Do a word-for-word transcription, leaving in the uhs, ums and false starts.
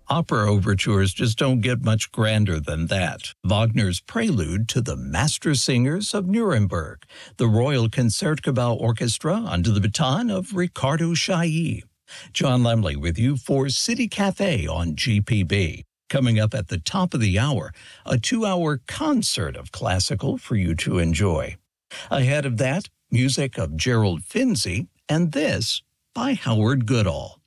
Opera overtures just don't get much grander than that. Wagner's prelude to the Master Singers of Nuremberg, the Royal Concertgebouw Orchestra under the baton of Riccardo Chailly. John Lemley with you for City Cafe on G P B. Coming up at the top of the hour, a two-hour concert of classical for you to enjoy. Ahead of that, music of Gerald Finzi, and this by Howard Goodall.